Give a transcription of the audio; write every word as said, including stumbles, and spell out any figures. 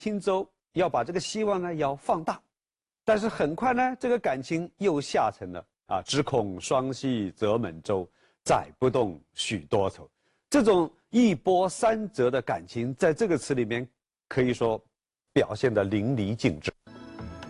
轻舟要把这个希望呢要放大，但是很快呢，这个感情又下沉了啊！只恐双溪舴满舟，载不动许多愁。这种一波三折的感情，在这个词里面可以说表现得淋漓尽致。